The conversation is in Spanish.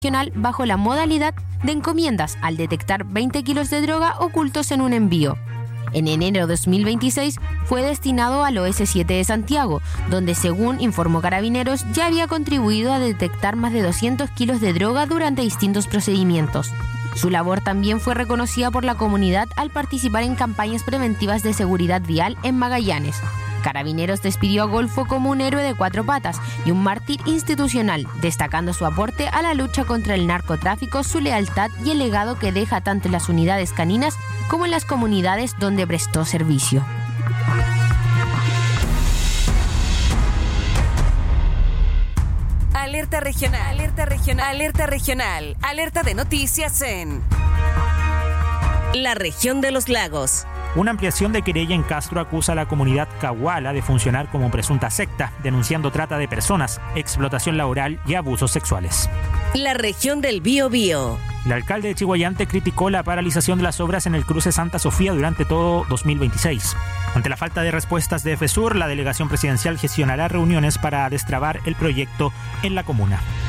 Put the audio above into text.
regional bajo la modalidad de encomiendas al detectar 20 kilos de droga ocultos en un envío. En enero de 2026 fue destinado al OS7 de Santiago, donde, según informó Carabineros, ya había contribuido a detectar más de 200 kilos de droga durante distintos procedimientos. Su labor también fue reconocida por la comunidad al participar en campañas preventivas de seguridad vial en Magallanes. Carabineros despidió a Golfo como un héroe de 4 patas y un mártir institucional, destacando su aporte a la lucha contra el narcotráfico, su lealtad y el legado que deja tanto en las unidades caninas como en las comunidades donde prestó servicio. Alerta regional, alerta regional, alerta regional, alerta de noticias en la región de los lagos. Una ampliación de querella en Castro acusa a la comunidad Cahuala de funcionar como presunta secta, denunciando trata de personas, explotación laboral y abusos sexuales. La región del Biobío. El alcalde de Chiguayante criticó la paralización de las obras en el cruce Santa Sofía durante todo 2026. Ante la falta de respuestas de FESUR, la delegación presidencial gestionará reuniones para destrabar el proyecto en la comuna.